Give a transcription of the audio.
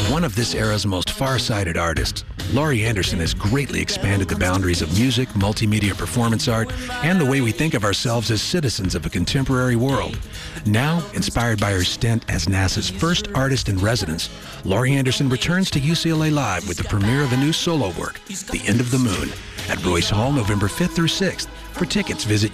One of this era's most far-sighted artists, Laurie Anderson has greatly expanded the boundaries of music, multimedia performance art, and the way we think of ourselves as citizens of a contemporary world. Now, inspired by her stint as NASA's first artist in residence, Laurie Anderson returns to UCLA Live with the premiere of a new solo work, The End of the Moon, at Royce Hall November 5th through 6th. For tickets, visit